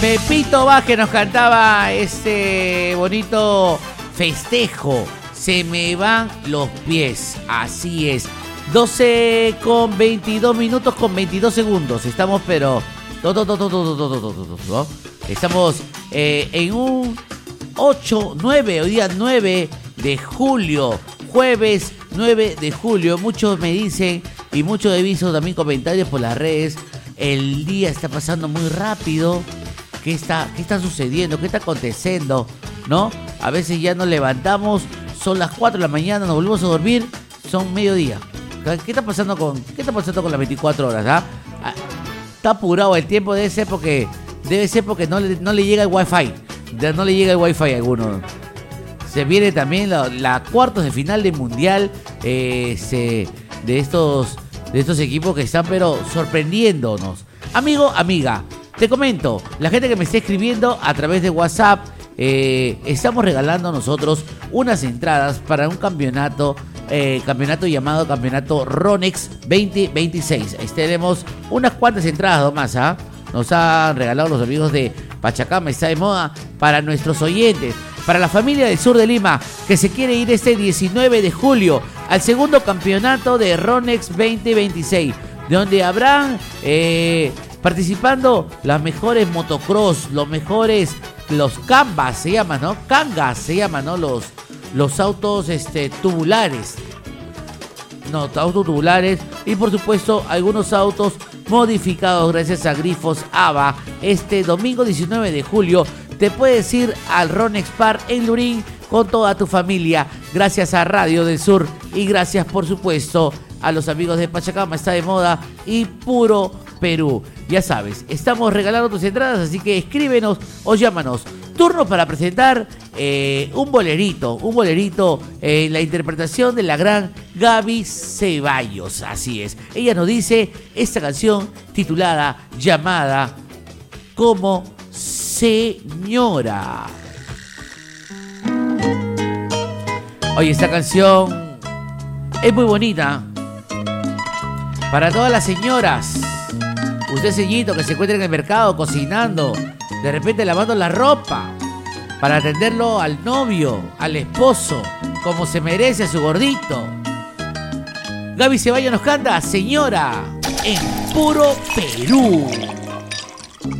Pepito Vázquez nos cantaba este bonito festejo. Se me van los pies. Así es. 12 con 22 minutos con 22 segundos. Estamos, pero... ¿no? Estamos en un 8, 9, hoy día 9 de julio. Jueves 9 de julio. Muchos me dicen, y muchos he visto también comentarios por las redes, el día está pasando muy rápido. ¿Qué está sucediendo? ¿Qué está aconteciendo? ¿No? A veces ya nos levantamos, son las 4 de la mañana, nos volvemos a dormir, son mediodía. ¿Qué está pasando con las 24 horas? ¿Ah? Está apurado el tiempo, debe ser porque no le llega el wifi. No le llega el wifi a alguno. Se viene también la cuartos de final del mundial de estos equipos que están pero sorprendiéndonos. Amigo, amiga, te comento, la gente que me está escribiendo a través de WhatsApp, estamos regalando nosotros unas entradas para un campeonato llamado Campeonato Ronex 2026. Tenemos unas cuantas entradas nomás, ¿ah? Nos han regalado los amigos de Pachacama Está de Moda para nuestros oyentes, para la familia del sur de Lima que se quiere ir este 19 de julio al segundo campeonato de Ronex 2026, donde habrán participando las mejores motocross, los canvas se llaman, ¿no? Cangas se llaman, ¿no? Los autos tubulares. No, autos tubulares y por supuesto algunos autos modificados gracias a Grifos ABA. Este domingo 19 de julio te puedes ir al Ronex Park en Lurín con toda tu familia. Gracias a Radio del Sur y gracias por supuesto a los amigos de Pachacama Está de Moda y Puro Perú. Ya sabes, estamos regalando tus entradas, así que escríbenos o llámanos. Turno para presentar un bolerito en la interpretación de la gran Gaby Ceballos. Así es, ella nos dice esta canción titulada, llamada como Señora. Oye, esta canción es muy bonita para todas las señoras. Usted, señorito, que se encuentra en el mercado cocinando, de repente lavando la ropa, para atenderlo al novio, al esposo, como se merece a su gordito. Gaby Ceballos nos canta Señora en Puro Perú.